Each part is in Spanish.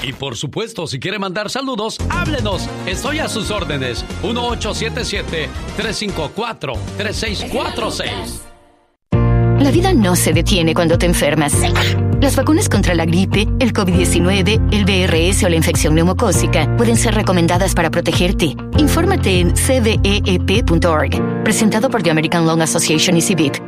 Y por supuesto, si quiere mandar saludos, háblenos. Estoy a sus órdenes. 1877-354-3646. La vida no se detiene cuando te enfermas. Las vacunas contra la gripe, el COVID-19, el VRS o la infección neumocócica pueden ser recomendadas para protegerte. Infórmate en cveep.org. Presentado por The American Lung Association y CIVIP.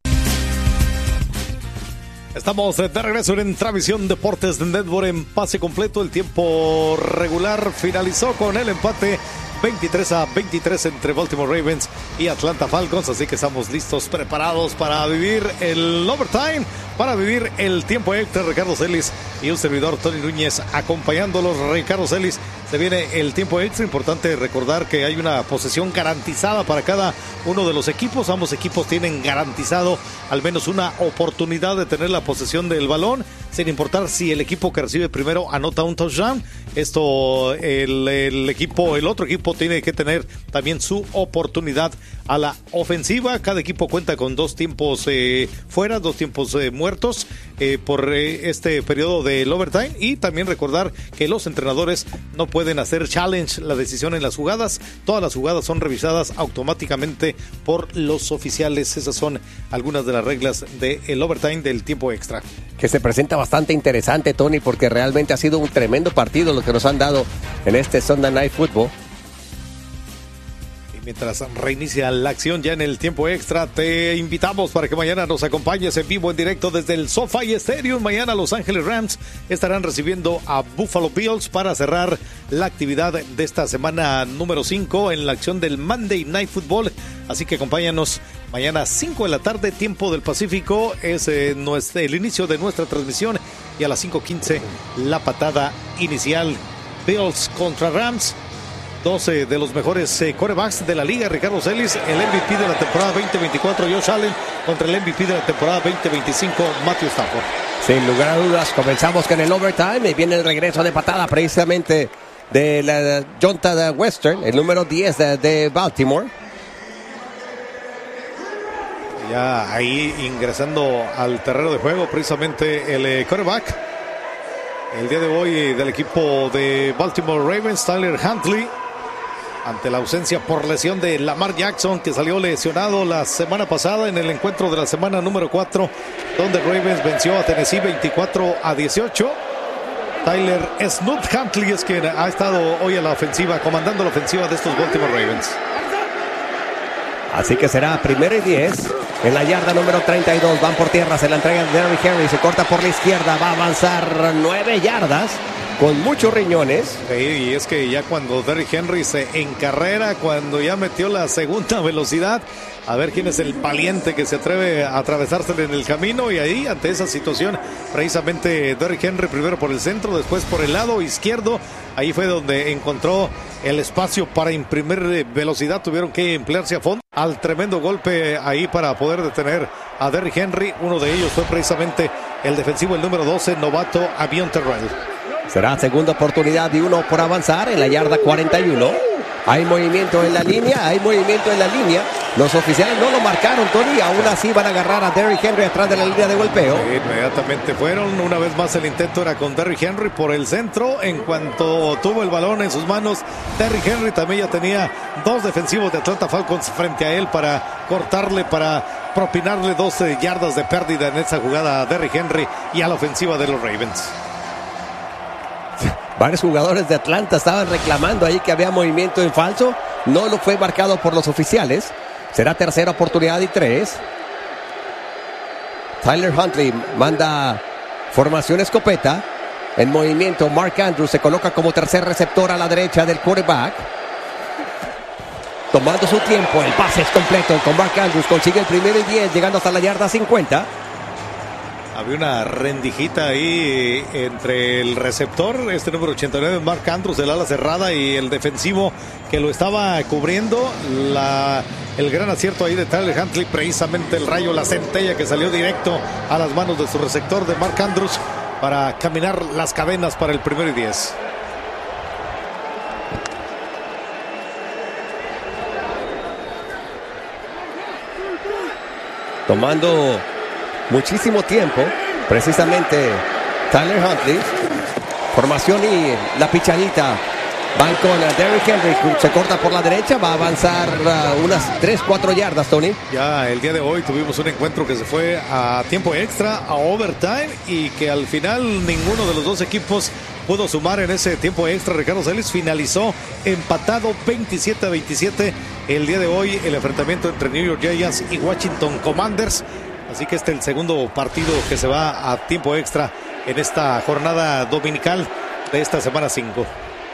Estamos de regreso en Travisión Deportes de Network en pase completo. El tiempo regular finalizó con el empate 23-23 entre Baltimore Ravens y Atlanta Falcons, así que estamos listos, preparados para vivir el overtime, para vivir el tiempo extra. Ricardo Celis y un servidor, Tony Núñez, acompañándolos. Ricardo Celis, se viene el tiempo extra. Importante recordar que hay una posesión garantizada para cada uno de los equipos. Ambos equipos tienen garantizado al menos una oportunidad de tener la posesión del balón, sin importar si el equipo que recibe primero anota un touchdown. Esto, el otro equipo tiene que tener también su oportunidad a la ofensiva. Cada equipo cuenta con 2 tiempos fuera, 2 tiempos muertos por este periodo del overtime. Y también recordar que los entrenadores no pueden hacer challenge la decisión en las jugadas. Todas las jugadas son revisadas automáticamente por los oficiales. Esas son algunas de las reglas del overtime, del tiempo extra. Que se presenta bastante interesante, Tony, porque realmente ha sido un tremendo partido lo que nos han dado en este Sunday Night Football. Mientras reinicia la acción ya en el tiempo extra, te invitamos para que mañana nos acompañes en vivo, en directo desde el SoFi Stadium. Mañana Los Ángeles Rams estarán recibiendo a Buffalo Bills para cerrar la actividad de esta semana número 5 en la acción del Monday Night Football. Así que acompáñanos mañana 5 de la tarde, tiempo del Pacífico. Es el inicio de nuestra transmisión y a las 5:15 la patada inicial. Bills contra Rams. 12 de los mejores quarterbacks de la liga. Ricardo Celis, el MVP de la temporada 2024, Josh Allen, contra el MVP de la temporada 2025, Matthew Stafford. Sin lugar a dudas, comenzamos con el overtime y viene el regreso de patada precisamente de la Jonta de Western, el número 10 de Baltimore. Ya ahí ingresando al terreno de juego precisamente el quarterback. El día de hoy del equipo de Baltimore Ravens, Tyler Huntley, ante la ausencia por lesión de Lamar Jackson, que salió lesionado la semana pasada en el encuentro de la semana número 4, donde Ravens venció a Tennessee 24-18. Tyler Snoop Huntley es quien ha estado hoy a la ofensiva, comandando la ofensiva de estos Baltimore Ravens. Así que será 1st y 10 en la yarda número 32. Van por tierra, se la entrega Derrick Henry, se corta por la izquierda, va a avanzar 9 yardas. Con muchos riñones. Sí, y es que ya cuando Derrick Henry se encarrera, cuando ya metió la segunda velocidad, a ver quién es el valiente que se atreve a atravesársele en el camino. Y ahí, ante esa situación, precisamente Derrick Henry primero por el centro, después por el lado izquierdo. Ahí fue donde encontró el espacio para imprimir velocidad. Tuvieron que emplearse a fondo al tremendo golpe ahí para poder detener a Derrick Henry. Uno de ellos fue precisamente el defensivo, el número 12, novato Avion Terrell. Será segunda oportunidad y 1 por avanzar en la yarda 41. Hay movimiento en la línea, Los oficiales no lo marcaron, Tony. Aún así van a agarrar a Derrick Henry atrás de la línea de golpeo. Sí, inmediatamente fueron. Una vez más el intento era con Derrick Henry por el centro. En cuanto tuvo el balón en sus manos, Derrick Henry también ya tenía 2 defensivos de Atlanta Falcons frente a él para cortarle, para propinarle 12 yardas de pérdida en esa jugada a Derrick Henry y a la ofensiva de los Ravens. Varios jugadores de Atlanta estaban reclamando ahí que había movimiento en falso. No lo fue marcado por los oficiales. Será tercera oportunidad y 3. Tyler Huntley manda formación escopeta. En movimiento, Mark Andrews se coloca como tercer receptor a la derecha del quarterback. Tomando su tiempo, el pase es completo con Mark Andrews. Consigue el 1st y 10, llegando hasta la yarda 50. Había una rendijita ahí entre el receptor, este número 89, Mark Andrews, del ala cerrada, y el defensivo que lo estaba cubriendo. El gran acierto ahí de Tyler Huntley, precisamente el rayo, la centella que salió directo a las manos de su receptor, de Mark Andrews, para caminar las cadenas para el 1st y 10. Tomando muchísimo tiempo, precisamente Tyler Huntley. Formación y la pichadita. Van con Derrick Henry, se corta por la derecha, va a avanzar unas 3-4 yardas, Tony. Ya el día de hoy tuvimos un encuentro que se fue a tiempo extra, a overtime, y que al final ninguno de los dos equipos pudo sumar en ese tiempo extra. Ricardo Celis finalizó empatado 27-27 el día de hoy el enfrentamiento entre New York Giants y Washington Commanders. Así que este es el segundo partido que se va a tiempo extra en esta jornada dominical de esta semana 5.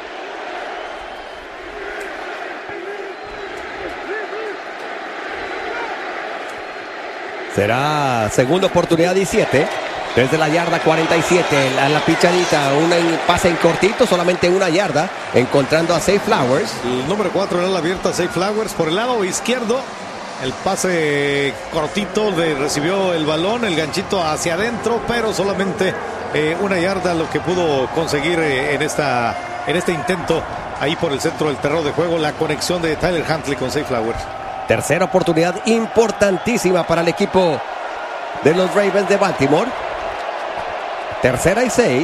Será segunda oportunidad 17. Desde la yarda 47, la pichadita, un pase en cortito, solamente una yarda, encontrando a Zay Flowers. El número 4 en la abierta, Zay Flowers por el lado izquierdo. El pase cortito, recibió el balón, el ganchito hacia adentro, pero solamente una yarda lo que pudo conseguir en este intento ahí por el centro del terreno de juego. La conexión de Tyler Huntley con Zay Flowers. Tercera oportunidad importantísima para el equipo de los Ravens de Baltimore. Tercera y 6.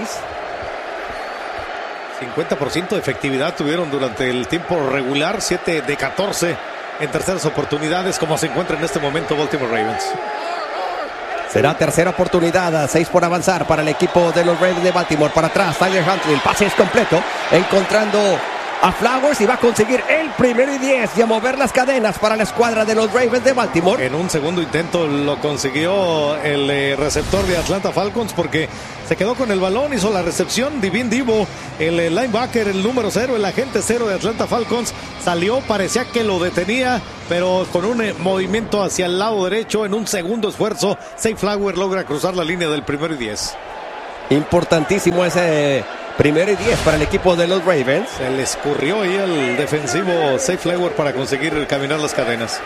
50% de efectividad tuvieron durante el tiempo regular, 7 de 14 en terceras oportunidades, como se encuentra en este momento Baltimore Ravens. Será tercera oportunidad, 6 por avanzar para el equipo de los Ravens de Baltimore. Para atrás, Tyler Huntley, el pase es completo, encontrando a Flowers y va a conseguir el 1-10 y a mover las cadenas para la escuadra de los Ravens de Baltimore. En un segundo intento lo consiguió el receptor de Atlanta Falcons, porque se quedó con el balón, hizo la recepción. Divin Divo, el linebacker, el número 0, el agente 0 de Atlanta Falcons, salió, parecía que lo detenía, pero con un movimiento hacia el lado derecho, en un segundo esfuerzo, Zay Flowers logra cruzar la línea del 1-10. Importantísimo ese 1-10 para el equipo de los Ravens. Se le escurrió ahí al defensivo Zay Flowers para conseguir caminar las cadenas.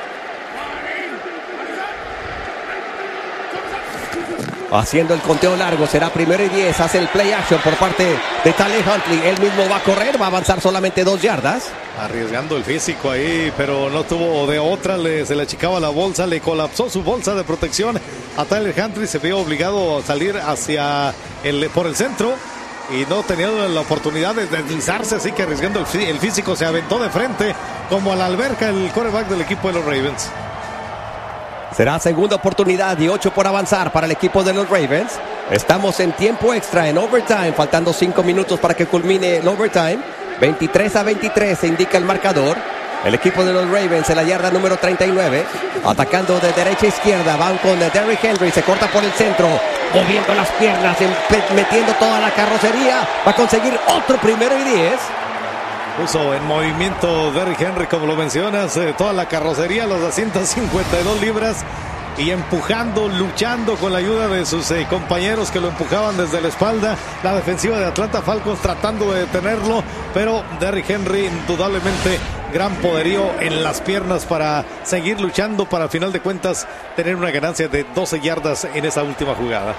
Haciendo el conteo largo, será 1-10, hace el play action por parte de Tyler Huntley. Él mismo va a correr, va a avanzar solamente 2 yardas. Arriesgando el físico ahí, pero no tuvo de otra, se le achicaba la bolsa, le colapsó su bolsa de protección a Tyler Huntley. Se vio obligado a salir por el centro y no tenía la oportunidad de deslizarse, así que arriesgando el físico se aventó de frente como a la alberca el quarterback del equipo de los Ravens. Será segunda oportunidad y 8 por avanzar para el equipo de los Ravens. Estamos en tiempo extra, en overtime, faltando 5 minutos para que culmine el overtime. 23-23 se indica el marcador. El equipo de los Ravens en la yarda número 39, atacando de derecha a izquierda, van con Derrick Henry, se corta por el centro, moviendo las piernas, metiendo toda la carrocería, va a conseguir otro 1-10. Puso en movimiento Derrick Henry, como lo mencionas, toda la carrocería, los 252 libras, y empujando, luchando con la ayuda de sus compañeros que lo empujaban desde la espalda. La defensiva de Atlanta Falcons tratando de detenerlo, pero Derrick Henry indudablemente gran poderío en las piernas para seguir luchando, para al final de cuentas tener una ganancia de 12 yardas en esa última jugada.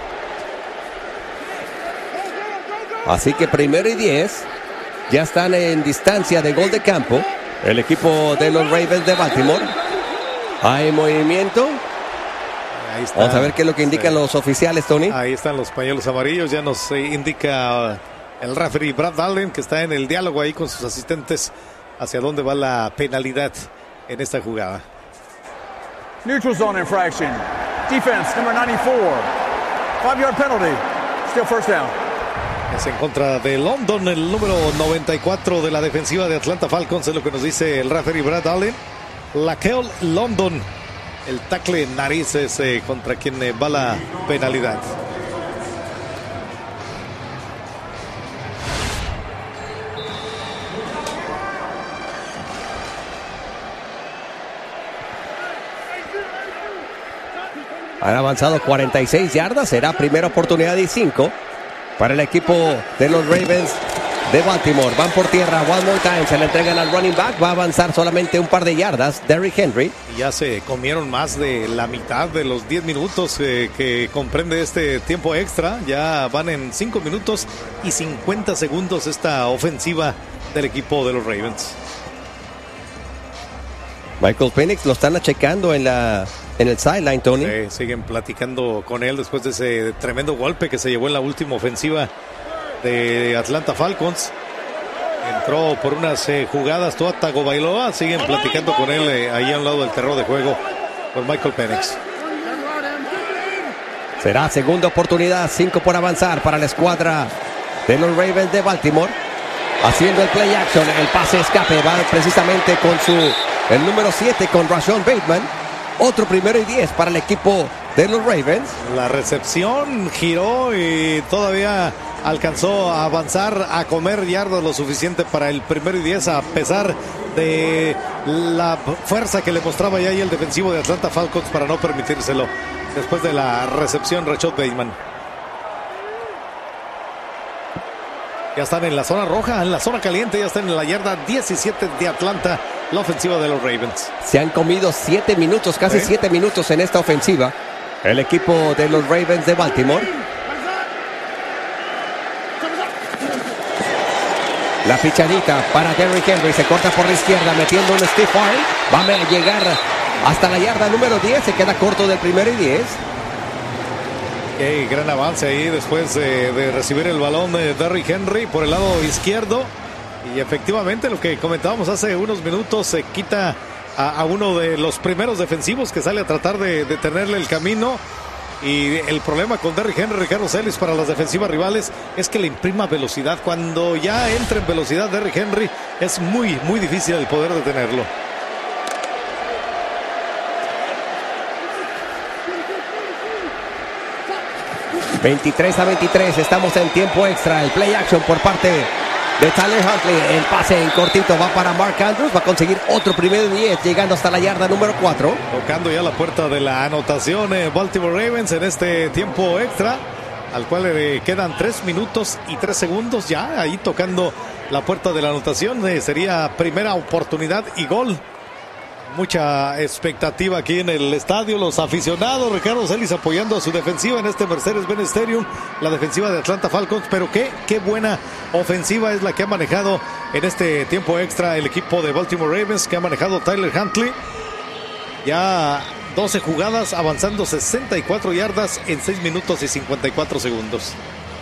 Así que 1-10. Ya están en distancia de gol de campo el equipo de los Ravens de Baltimore. Hay movimiento. Ahí está. Vamos a ver qué es lo que indican los oficiales, Tony. Ahí están los pañuelos amarillos. Ya nos indica el referee Brad Allen, que está en el diálogo ahí con sus asistentes hacia dónde va la penalidad en esta jugada. Neutral zone infraction. Defense number 94. 5-yard penalty. Still first down. Es en contra de London, el número 94 de la defensiva de Atlanta Falcons, es lo que nos dice el referee Brad Allen. Laquel London, el tackle narices contra quien va la penalidad. Han avanzado 46 yardas, será primera oportunidad y 5 para el equipo de los Ravens de Baltimore. Van por tierra, one more time, se le entregan al running back, va a avanzar solamente un par de yardas, Derrick Henry. Y ya se comieron más de la mitad de los 10 minutos que comprende este tiempo extra. Ya van en 5 minutos y 50 segundos esta ofensiva del equipo de los Ravens. Michael Penix lo están checando en el sideline, Tony. Siguen platicando con él después de ese tremendo golpe que se llevó en la última ofensiva de Atlanta Falcons. Entró por unas jugadas Tua Tagovailoa. Siguen platicando con él ahí a un lado del terreno de juego con Michael Penix. Será segunda oportunidad, 5 por avanzar para la escuadra de los Ravens de Baltimore. Haciendo el play action, el pase escape va precisamente con el número 7 con Rashon Bateman. Otro 1º y 10 para el equipo de los Ravens. La recepción giró y todavía alcanzó a avanzar, a comer yardas lo suficiente para el 1º y 10, a pesar de la fuerza que le mostraba ya ahí el defensivo de Atlanta Falcons para no permitírselo. Después de la recepción, Rashon Bateman. Ya están en la zona roja, en la zona caliente, ya están en la yarda 17 de Atlanta, la ofensiva de los Ravens. Se han comido 7 minutos, casi 7 minutos en esta ofensiva. El equipo de los Ravens de Baltimore. La pichadita para Derrick Henry, se corta por la izquierda, metiendo un stiff arm. Va a llegar hasta la yarda número 10, se queda corto del 1º y 10. Qué gran avance ahí después de recibir el balón de Derrick Henry por el lado izquierdo. Y efectivamente lo que comentábamos hace unos minutos, se quita a uno de los primeros defensivos que sale a tratar de detenerle el camino. Y el problema con Derrick Henry, Ricardo Celis, para las defensivas rivales es que le imprima velocidad. Cuando ya entra en velocidad Derrick Henry, es muy difícil el poder detenerlo. ...23-23, estamos en tiempo extra. El play action por parte de Tyler Huntley. El pase en cortito va para Mark Andrews. Va a conseguir otro 1º y 10, llegando hasta la yarda número 4. Tocando ya la puerta de la anotación Baltimore Ravens en este tiempo extra, al cual le quedan 3 minutos y 3 segundos ya. Ahí tocando la puerta de la anotación. Sería primera oportunidad y gol. Mucha expectativa aquí en el estadio. Los aficionados, Ricardo Celis, apoyando a su defensiva en este Mercedes-Benz Stadium, la defensiva de Atlanta Falcons. Pero qué buena ofensiva es la que ha manejado en este tiempo extra el equipo de Baltimore Ravens, que ha manejado Tyler Huntley. Ya 12 jugadas, avanzando 64 yardas en 6 minutos y 54 segundos.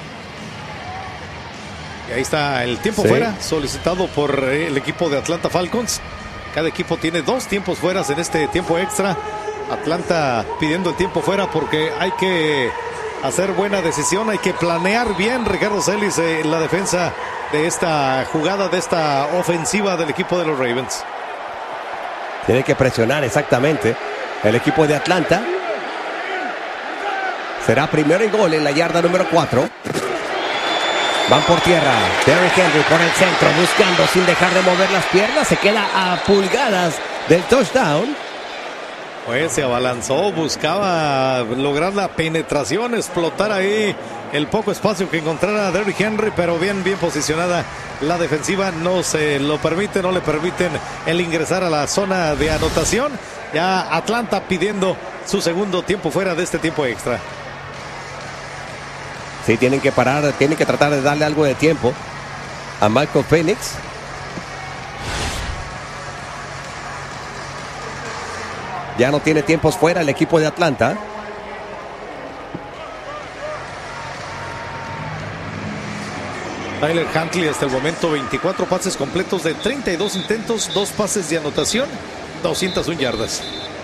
Y ahí está el tiempo fuera, solicitado por el equipo de Atlanta Falcons. Cada equipo tiene 2 tiempos fuera en este tiempo extra. Atlanta pidiendo el tiempo fuera porque hay que hacer buena decisión, hay que planear bien, Ricardo Celis, la defensa de esta jugada, de esta ofensiva del equipo de los Ravens. Tiene que presionar exactamente el equipo de Atlanta. Será 1º y gol en la yarda número 4. Van por tierra, Derrick Henry por el centro, buscando sin dejar de mover las piernas, se queda a pulgadas del touchdown. Pues se abalanzó, buscaba lograr la penetración, explotar ahí el poco espacio que encontrara Derrick Henry, pero bien posicionada la defensiva, no se lo permite, no le permiten el ingresar a la zona de anotación. Ya Atlanta pidiendo su segundo tiempo fuera de este tiempo extra. Sí, tienen que parar, tienen que tratar de darle algo de tiempo a Michael Penix. Ya no tiene tiempos fuera el equipo de Atlanta. Tyler Huntley hasta el momento 24 pases completos de 32 intentos, 2 pases de anotación, 201 yardas.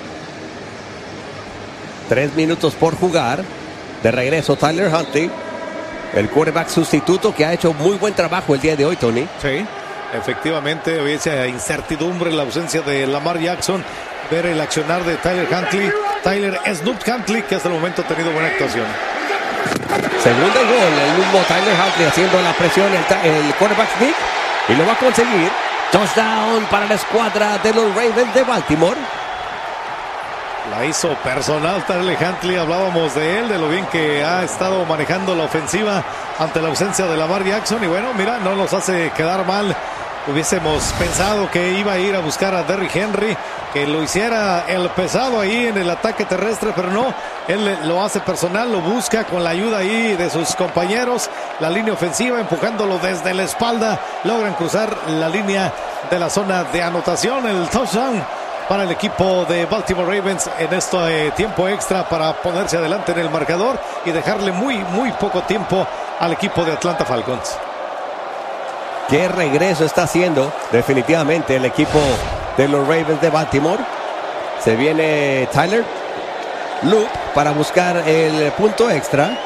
3 minutos por jugar. De regreso Tyler Huntley, el quarterback sustituto, que ha hecho muy buen trabajo el día de hoy, Tony. Sí, efectivamente, había esa incertidumbre, la ausencia de Lamar Jackson, ver el accionar de Tyler Huntley, Tyler Snoop Huntley, que hasta el momento ha tenido buena actuación. Segunda y gol, el mismo Tyler Huntley haciendo la presión, el quarterback sneak, y lo va a conseguir. Touchdown para la escuadra de los Ravens de Baltimore. La hizo personal Tyler Huntley, hablábamos de él, de lo bien que ha estado manejando la ofensiva ante la ausencia de Lamar Jackson. Y bueno, mira, no nos hace quedar mal. Hubiésemos pensado que iba a ir a buscar a Derrick Henry, que lo hiciera el pesado ahí en el ataque terrestre, pero no, él lo hace personal, lo busca con la ayuda ahí de sus compañeros, la línea ofensiva empujándolo desde la espalda, logran cruzar la línea de la zona de anotación, el touchdown para el equipo de Baltimore Ravens en este tiempo extra para ponerse adelante en el marcador y dejarle muy poco tiempo al equipo de Atlanta Falcons. Qué regreso está haciendo definitivamente el equipo de los Ravens de Baltimore. Se viene Tyler Loop para buscar el punto extra.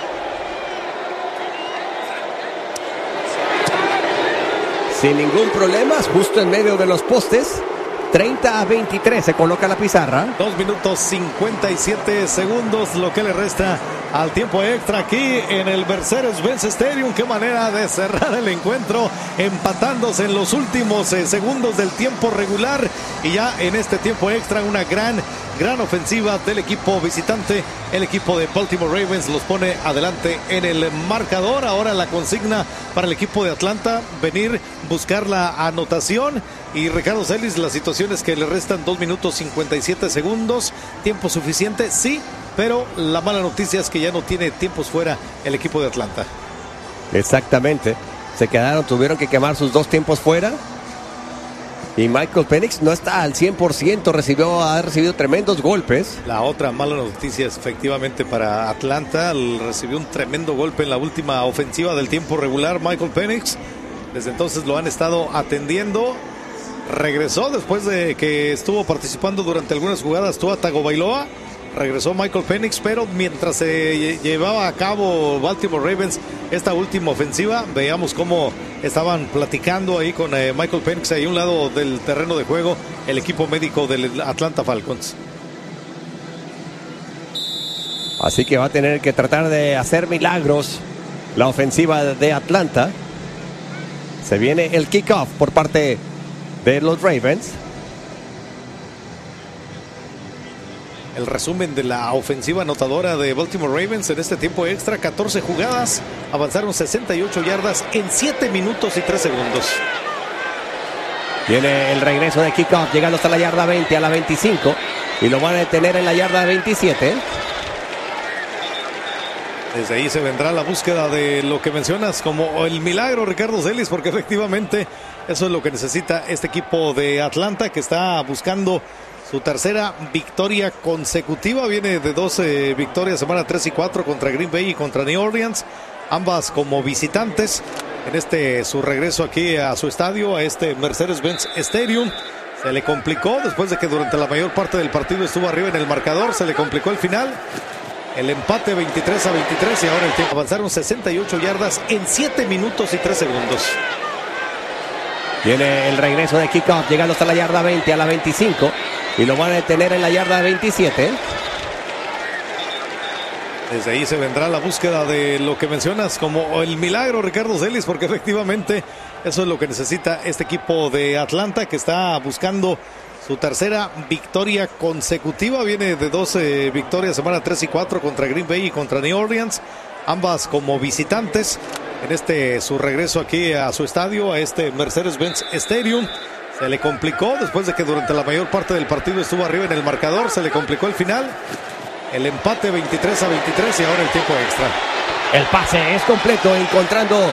Sin ningún problema, justo en medio de los postes. 30-23 se coloca la pizarra. 2 minutos 57 segundos, lo que le resta al tiempo extra aquí en el Mercedes-Benz Stadium. Qué manera de cerrar el encuentro, empatándose en los últimos segundos del tiempo regular. Y ya en este tiempo extra, una gran ofensiva del equipo visitante. El equipo de Baltimore Ravens los pone adelante en el marcador. Ahora la consigna para el equipo de Atlanta, venir, buscar la anotación. Y Ricardo Celis, la situación es que le restan 2 minutos 57 segundos. Tiempo suficiente, sí, pero la mala noticia es que ya no tiene tiempos fuera el equipo de Atlanta. Exactamente. Tuvieron que quemar sus 2 tiempos fuera. Y Michael Penix no está al 100%, ha recibido tremendos golpes. La otra mala noticia es efectivamente para Atlanta. Recibió un tremendo golpe en la última ofensiva del tiempo regular Michael Penix. Desde entonces lo han estado atendiendo. Regresó después de que estuvo participando durante algunas jugadas Tua Tagovailoa. Regresó Michael Penix, pero mientras se llevaba a cabo Baltimore Ravens esta última ofensiva, veíamos cómo estaban platicando ahí con Michael Penix ahí a un lado del terreno de juego el equipo médico del Atlanta Falcons. Así que va a tener que tratar de hacer milagros la ofensiva de Atlanta. Se viene el kickoff por parte de los Ravens. El resumen de la ofensiva anotadora de Baltimore Ravens en este tiempo extra: 14 jugadas, avanzaron 68 yardas en 7 minutos y 3 segundos. Viene el regreso de kickoff, llegando hasta la yarda 20, a la 25, y lo van a detener en la yarda 27. Desde ahí se vendrá la búsqueda de lo que mencionas como el milagro, Ricardo Celis, porque efectivamente eso es lo que necesita este equipo de Atlanta, que está buscando su tercera victoria consecutiva. Viene de 12 victorias, semana 3 y 4 contra Green Bay y contra New Orleans, ambas como visitantes. En su regreso aquí a su estadio, a este Mercedes-Benz Stadium, se le complicó después de que durante la mayor parte del partido estuvo arriba en el marcador. Se le complicó el final. El empate 23-23 y ahora el tiempo. Avanzaron 68 yardas en 7 minutos y 3 segundos. Viene el regreso de kickoff, llegando hasta la yarda 20, a la 25, y lo van a detener en la yarda 27. Desde ahí se vendrá la búsqueda de lo que mencionas como el milagro, Ricardo Celis, porque efectivamente eso es lo que necesita este equipo de Atlanta, que está buscando su tercera victoria consecutiva. Viene de 12 victorias, semana 3 y 4 contra Green Bay y contra New Orleans, ambas como visitantes. En su regreso aquí a su estadio, a este Mercedes-Benz Stadium, se le complicó después de que durante la mayor parte del partido estuvo arriba en el marcador. Se le complicó el final. El empate 23-23 y ahora el tiempo extra. El pase es completo, encontrando